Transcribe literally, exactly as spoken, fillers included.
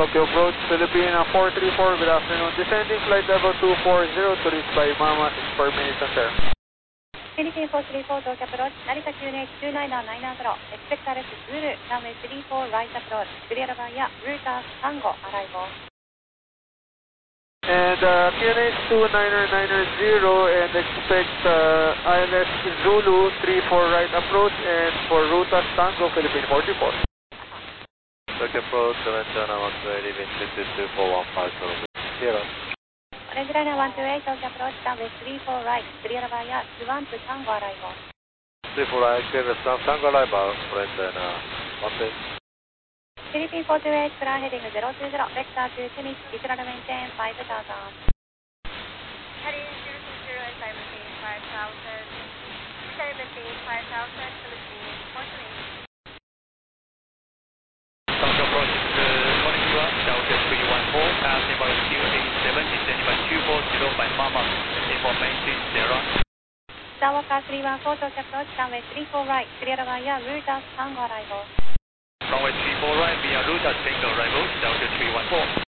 Tokyo approach, Philippine uh, four three four, good afternoon. Descending flight level two four zero to reach by Mama, information sir. Philippine four three four, Tokyo approach, Narita Q N H two nine nine nine zero, expect arrest Zulu, runway three four right approach, clear via Ruta Tango, arrival. And uh, Q N H two nine nine zero and expect uh, I L S Zulu three four right approach and for Ruta Tango, Philippine four three four. Tokyo approach, seven seven one two eight, leaving two two two four one five, zero. Orange Liner one two eight, Tokyo approach, runway three four right, clear via Suvan to Tango, arrival. three four right, clear the Tango arrival, Orange Liner one two eight. Philippine four two eight, clear heading zero two zero, vector to Timmins, digital maintain five thousand. Heading zero two zero and time maintain five thousand. Time maintain five thousand, Philippine four two eight. Tokyo approach, uh, Konnichiwa, Delta three one four, passing by Q eight seven, descending by two four zero by Mama, information zero. Sawaka three one four, Tokyo approach, runway three four right, clear via Ruta Tango, arrival. Runway three four right via Ruta Tango arrival, Delta three one four.